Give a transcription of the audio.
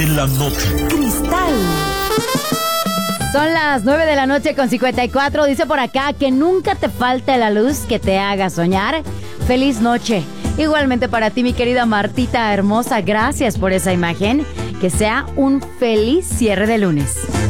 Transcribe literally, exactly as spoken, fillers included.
En la noche. Cristal. Son las nueve de la noche con cincuenta y cuatro. Dice por acá que nunca te falte la luz que te haga soñar. Feliz noche. Igualmente para ti, mi querida Martita hermosa. Gracias por esa imagen. Que sea un feliz cierre de lunes.